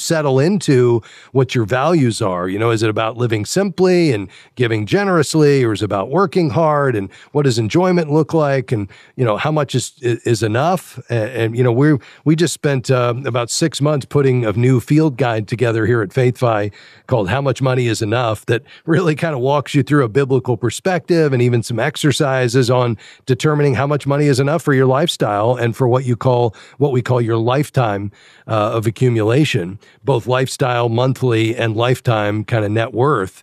settle into what your values are. Is it about living simply and giving generously, or is it about working hard, and what does enjoyment look like, and how much is enough? And we just spent about 6 months putting a new field guide together here at FaithFi called "How Much Money Is Enough," that really kind of walks you through a biblical perspective and even some exercises on determining how much money is enough for your lifestyle and for what we call your lifetime of accumulation, both lifestyle, monthly, and lifetime kind of net worth,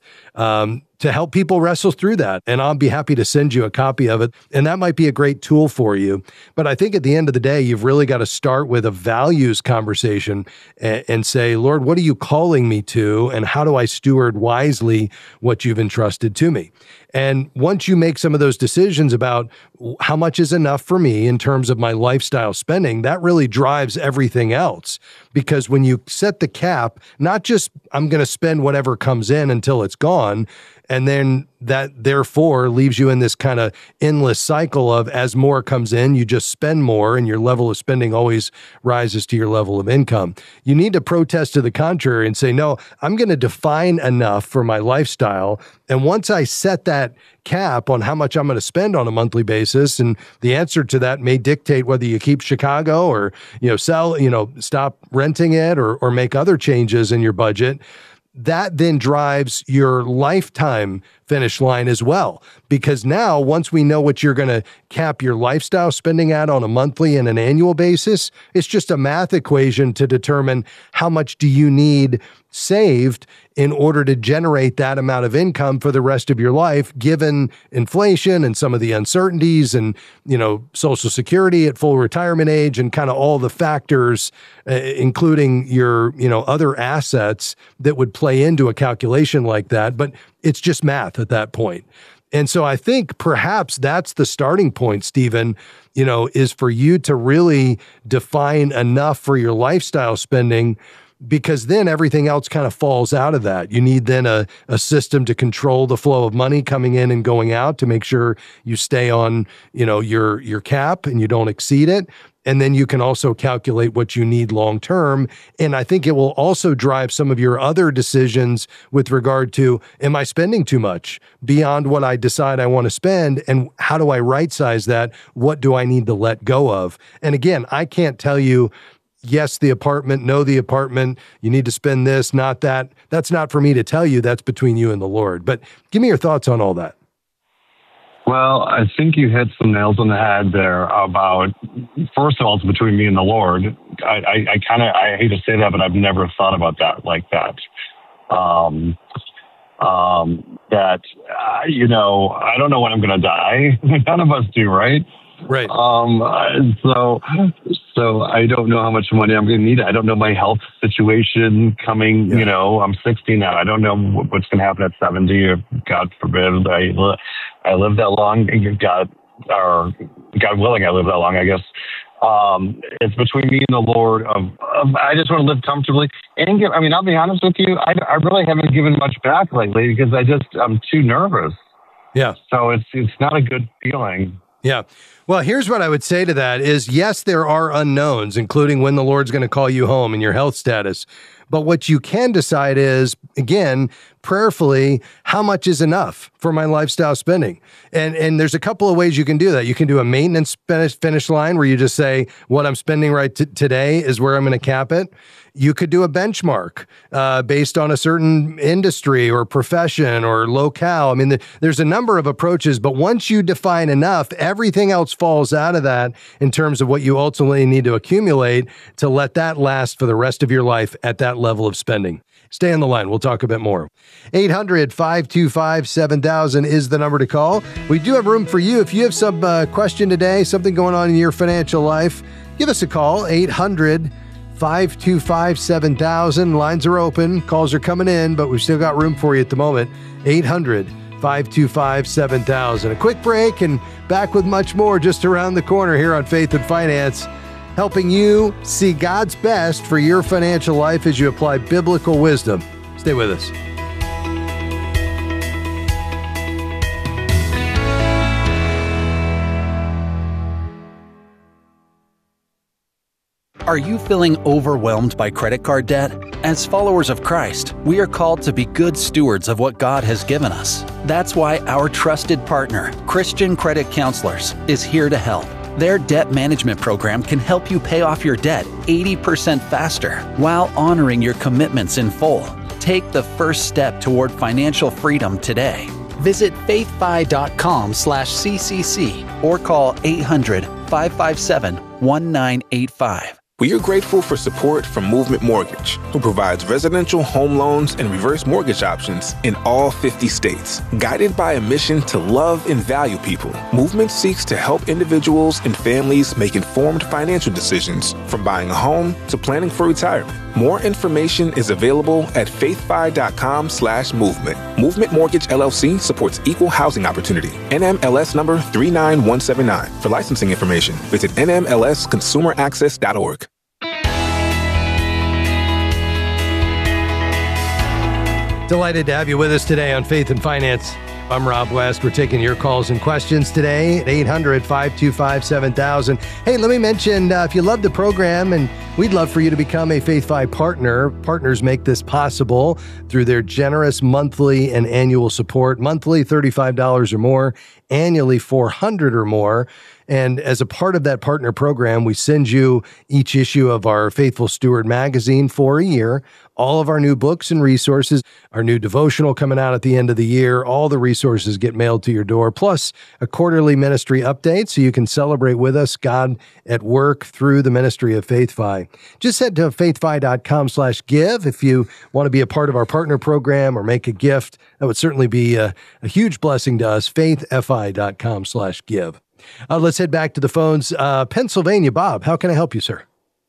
to help people wrestle through that. And I'll be happy to send you a copy of it. And that might be a great tool for you. But I think at the end of the day, you've really got to start with a values conversation and say, Lord, what are you calling me to? And how do I steward wisely what you've entrusted to me? And once you make some of those decisions about how much is enough for me in terms of my lifestyle spending, that really drives everything else. Because when you set the cap, not just I'm going to spend whatever comes in until it's gone, and then that therefore leaves you in this kind of endless cycle of as more comes in, you just spend more and your level of spending always rises to your level of income. You need to protest to the contrary and say, no, I'm going to define enough for my lifestyle. And once I set that cap on how much I'm going to spend on a monthly basis, and the answer to that may dictate whether you keep Chicago or, sell, stop renting it or make other changes in your budget. That then drives your lifetime finish line as well. Because now, once we know what you're going to cap your lifestyle spending at on a monthly and an annual basis, it's just a math equation to determine how much do you need saved in order to generate that amount of income for the rest of your life, given inflation and some of the uncertainties and, Social Security at full retirement age and kind of all the factors, including your, other assets that would play into a calculation like that. But it's just math at that point. And so I think perhaps that's the starting point, Stephen, is for you to really define enough for your lifestyle spending, because then everything else kind of falls out of that. You need then a system to control the flow of money coming in and going out to make sure you stay on, your cap and you don't exceed it. And then you can also calculate what you need long term. And I think it will also drive some of your other decisions with regard to, am I spending too much beyond what I decide I want to spend? And how do I right size that? What do I need to let go of? And again, I can't tell you, yes, the apartment, no, the apartment, you need to spend this, not that. That's not for me to tell you. That's between you and the Lord. But give me your thoughts on all that. Well, I think you hit some nails on the head there about, first of all, it's between me and the Lord. I hate to say that, but I've never thought about that like that. I don't know when I'm going to die. None of us do, right? Right. So I don't know how much money I'm going to need. I don't know my health situation coming. Yeah. I'm 60 now. I don't know what's going to happen at 70. Or God forbid, I live that long. God willing, I live that long, I guess. It's between me and the Lord. I just want to live comfortably and I'll be honest with you. I really haven't given much back lately because I'm too nervous. Yeah. So it's not a good feeling. Yeah. Well, here's what I would say to that is, yes, there are unknowns, including when the Lord's going to call you home and your health status. But what you can decide is, again, prayerfully, how much is enough for my lifestyle spending? And there's a couple of ways you can do that. You can do a maintenance finish line where you just say, what I'm spending today is where I'm going to cap it. You could do a benchmark based on a certain industry or profession or locale. There's a number of approaches, but once you define enough, everything else falls out of that in terms of what you ultimately need to accumulate to let that last for the rest of your life at that level of spending. Stay on the line. We'll talk a bit more. 800-525-7000 is the number to call. We do have room for you. If you have some question today, something going on in your financial life, give us a call, 800-525-7000. Lines are open. Calls are coming in, but we've still got room for you at the moment. 800-525-7000. A quick break and back with much more just around the corner here on Faith and Finance, helping you see God's best for your financial life as you apply biblical wisdom. Stay with us. Are you feeling overwhelmed by credit card debt? As followers of Christ, we are called to be good stewards of what God has given us. That's why our trusted partner, Christian Credit Counselors, is here to help. Their debt management program can help you pay off your debt 80% faster while honoring your commitments in full. Take the first step toward financial freedom today. Visit faithfi.com/CCC or call 800-557-1985. We are grateful for support from Movement Mortgage, who provides residential home loans and reverse mortgage options in all 50 states. Guided by a mission to love and value people, Movement seeks to help individuals and families make informed financial decisions, from buying a home to planning for retirement. More information is available at faithfi.com/movement. Movement Mortgage LLC supports equal housing opportunity. NMLS number 39179. For licensing information, visit nmlsconsumeraccess.org. Delighted to have you with us today on Faith and Finance. I'm Rob West. We're taking your calls and questions today at 800-525-7000. Hey, let me mention, if you love the program, and we'd love for you to become a FaithFi partner. Partners make this possible through their generous monthly and annual support. Monthly, $35 or more. Annually, $400 or more. And as a part of that partner program, we send you each issue of our Faithful Steward magazine for a year, all of our new books and resources, our new devotional coming out at the end of the year. All the resources get mailed to your door, plus a quarterly ministry update so you can celebrate with us God at work through the ministry of FaithFi. Just head to faithfi.com/give if you want to be a part of our partner program or make a gift. That would certainly be a huge blessing to us. faithfi.com/give. Let's head back to the phones. Pennsylvania, Bob, how can I help you, sir?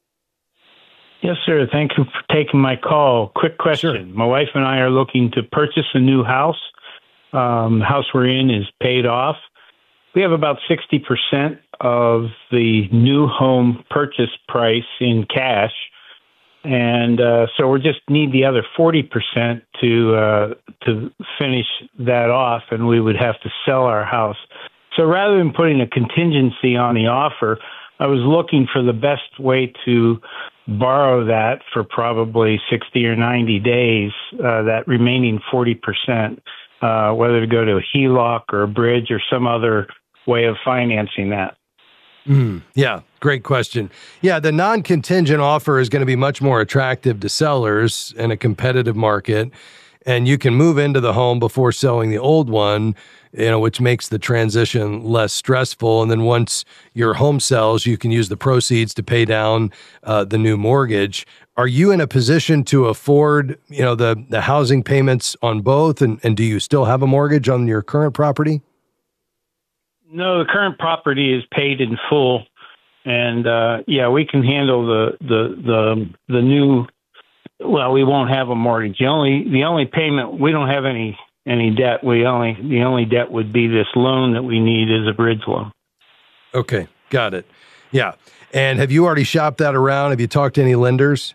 Yes, sir. Thank you for taking my call. Quick question. Sure. My wife and I are looking to purchase a new house. The house we're in is paid off. We have about 60% of the new home purchase price in cash. And so we just need the other 40% to finish that off, and we would have to sell our house. So rather than putting a contingency on the offer, I was looking for the best way to borrow that for probably 60 or 90 days, that remaining 40%, whether to go to a HELOC or a bridge or some other way of financing that. Yeah, great question. Yeah, the non-contingent offer is going to be much more attractive to sellers in a competitive market, and you can move into the home before selling the old one, which makes the transition less stressful. And then once your home sells, you can use the proceeds to pay down the new mortgage. Are you in a position to afford, the housing payments on both? And do you still have a mortgage on your current property? No, the current property is paid in full. And we can handle the new. Well, we won't have a mortgage. The only payment, we don't have any debt. The only debt would be this loan that we need is a bridge loan. Okay, got it. Yeah. And have you already shopped that around? Have you talked to any lenders?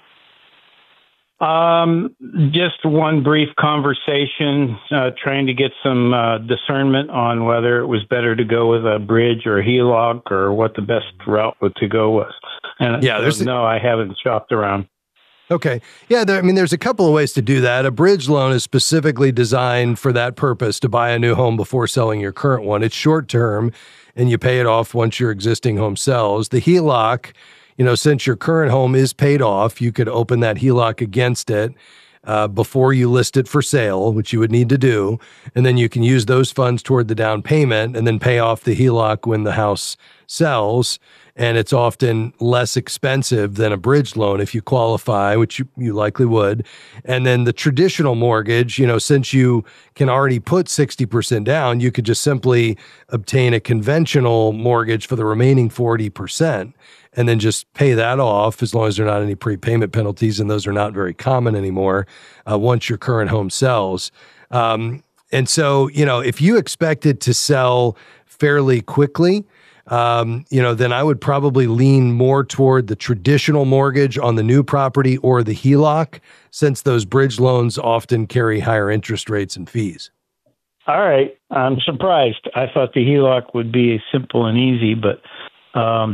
Just one brief conversation, trying to get some discernment on whether it was better to go with a bridge or a HELOC or what the best route to go was. And no, I haven't shopped around. Okay. Yeah, there's a couple of ways to do that. A bridge loan is specifically designed for that purpose, to buy a new home before selling your current one. It's short term, and you pay it off once your existing home sells. The HELOC, since your current home is paid off, you could open that HELOC against it before you list it for sale, which you would need to do. And then you can use those funds toward the down payment and then pay off the HELOC when the house sells. And it's often less expensive than a bridge loan if you qualify, which you likely would. And then the traditional mortgage, since you can already put 60% down, you could just simply obtain a conventional mortgage for the remaining 40% and then just pay that off, as long as there are not any prepayment penalties, and those are not very common anymore, once your current home sells. And so, if you expect it to sell fairly quickly, then I would probably lean more toward the traditional mortgage on the new property or the HELOC, since those bridge loans often carry higher interest rates and fees. All right. I'm surprised. I thought the HELOC would be simple and easy, but,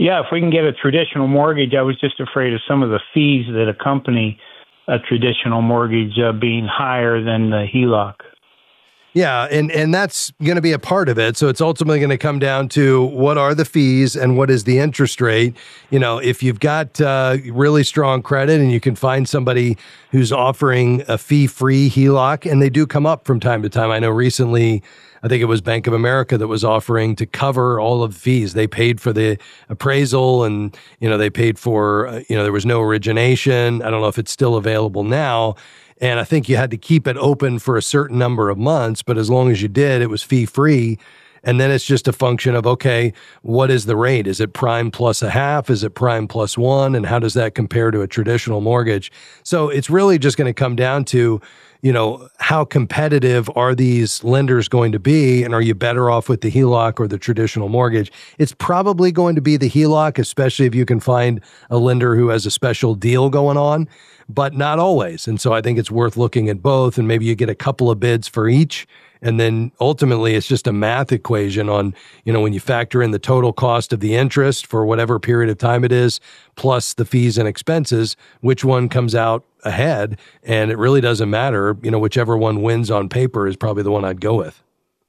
Yeah, if we can get a traditional mortgage, I was just afraid of some of the fees that accompany a traditional mortgage being higher than the HELOC. Yeah, and that's going to be a part of it. So it's ultimately going to come down to what are the fees and what is the interest rate. You know, if you've got really strong credit and you can find somebody who's offering a fee-free HELOC, and they do come up from time to time. I know recently, I think it was Bank of America that was offering to cover all of the fees. They paid for the appraisal and, they paid for, there was no origination. I don't know if it's still available now. And I think you had to keep it open for a certain number of months, but as long as you did, it was fee-free. And then it's just a function of, okay, what is the rate? Is it prime plus a half? Is it prime plus one? And how does that compare to a traditional mortgage? So it's really just going to come down to, how competitive are these lenders going to be? And are you better off with the HELOC or the traditional mortgage? It's probably going to be the HELOC, especially if you can find a lender who has a special deal going on, but not always. And so I think it's worth looking at both, and maybe you get a couple of bids for each. And then ultimately it's just a math equation on, when you factor in the total cost of the interest for whatever period of time it is, plus the fees and expenses, which one comes out ahead. And it really doesn't matter, whichever one wins on paper is probably the one I'd go with.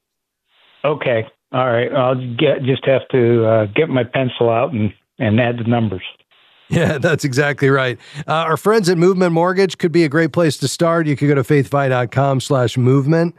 Okay. All right. I'll just have to get my pencil out and add the numbers. Yeah, that's exactly right. Our friends at Movement Mortgage could be a great place to start. You could go to faithfi.com/movement.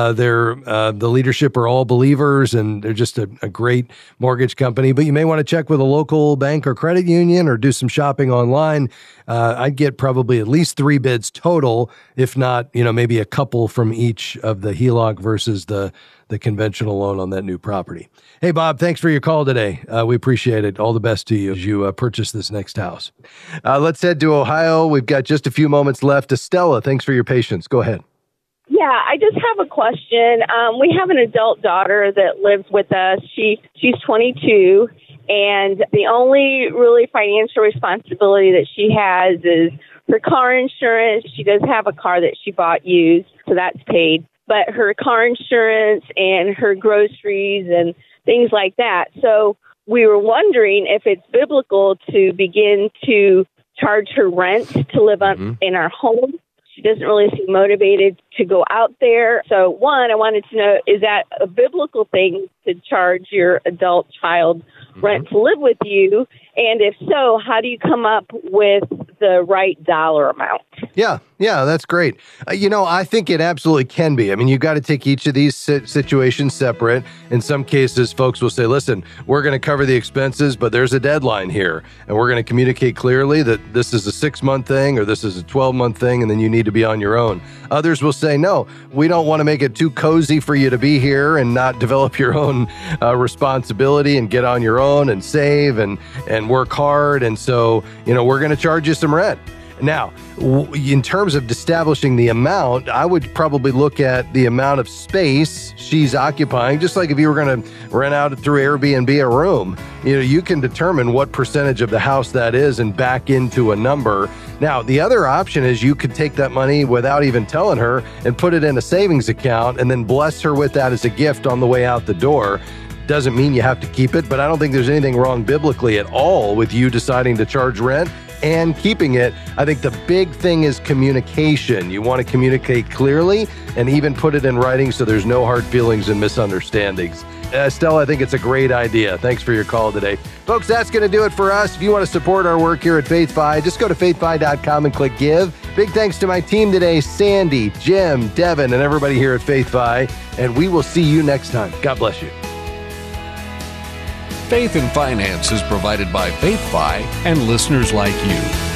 The leadership are all believers, and they're just a great mortgage company. But you may want to check with a local bank or credit union or do some shopping online. I'd get probably at least 3 bids total, if not, maybe a couple from each of the HELOC versus the conventional loan on that new property. Hey, Bob, thanks for your call today. We appreciate it. All the best to you as you purchase this next house. Let's head to Ohio. We've got just a few moments left. Estella, thanks for your patience. Go ahead. Yeah, I just have a question. We have an adult daughter that lives with us. She's 22, and the only really financial responsibility that she has is her car insurance. She does have a car that she bought used, so that's paid. But her car insurance and her groceries and things like that. So we were wondering if it's biblical to begin to charge her rent to live in our home. She doesn't really seem motivated to go out there. So one, I wanted to know, is that a biblical thing to charge your adult child rent to live with you? And if so, how do you come up with the right dollar amount? Yeah, that's great. I think it absolutely can be. I mean, you've got to take each of these situations separate. In some cases, folks will say, listen, we're going to cover the expenses, but there's a deadline here. And we're going to communicate clearly that this is a 6-month thing or this is a 12-month thing, and then you need to be on your own. Others will say, no, we don't want to make it too cozy for you to be here and not develop your own responsibility and get on your own and save and work hard. And so, we're going to charge you some rent. Now, in terms of establishing the amount, I would probably look at the amount of space she's occupying. Just like if you were going to rent out through Airbnb a room, you can determine what percentage of the house that is and back into a number. Now, the other option is you could take that money without even telling her and put it in a savings account and then bless her with that as a gift on the way out the door. Doesn't mean you have to keep it, but I don't think there's anything wrong biblically at all with you deciding to charge rent and keeping it. I think the big thing is communication. You want to communicate clearly and even put it in writing so there's no hard feelings and misunderstandings. Stella, I think it's a great idea. Thanks for your call today. Folks, that's going to do it for us. If you want to support our work here at FaithFi, just go to faithfi.com and click give. Big thanks to my team today, Sandy, Jim, Devin, and everybody here at FaithFi. And we will see you next time. God bless you. Faith and Finance is provided by FaithFi and listeners like you.